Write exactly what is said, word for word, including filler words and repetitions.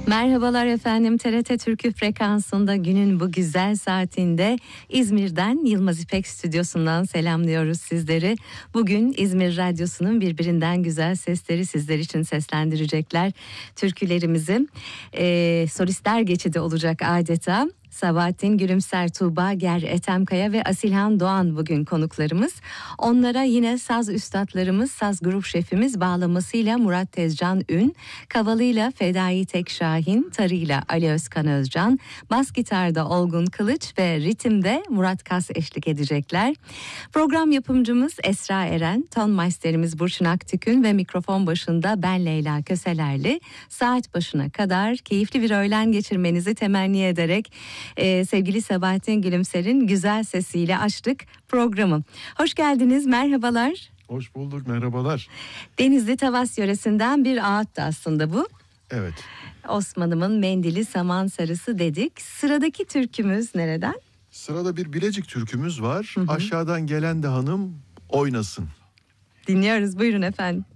Merhabalar efendim, T R T Türkü frekansında günün bu güzel saatinde İzmir'den Yılmaz İpek stüdyosundan selamlıyoruz sizleri. Bugün İzmir Radyosu'nun birbirinden güzel sesleri sizler için seslendirecekler. Türkülerimizi e, solistler geçidi olacak adeta. Sabahattin Gülümser, Tuğba Ger, Ethem Kaya ve Asilhan Doğan bugün konuklarımız. Onlara yine saz üstadlarımız, saz grup şefimiz bağlamasıyla Murat Tezcan Ün, kavalıyla Fedai Tek Şahin, tarıyla Ali Özkan Özcan, bas gitarda Olgun Kılıç ve ritimde Murat Kas eşlik edecekler. Program yapımcımız Esra Eren, ton meisterimiz Burçin Aktükün ve mikrofon başında ben Leyla Köselerli. Saat başına kadar keyifli bir öğlen geçirmenizi temenni ederek Ee, sevgili Sabahattin Gülümser'in güzel sesiyle açtık programı. Hoş geldiniz, merhabalar. Hoş bulduk, merhabalar. Denizli Tavas yöresinden bir ağıttı aslında bu. Evet. Osman'ımın mendili saman sarısı dedik. Sıradaki türkümüz nereden? Sırada bir Bilecik türkümüz var. Hı hı. Aşağıdan gelen de hanım oynasın. Dinliyoruz, buyurun efendim.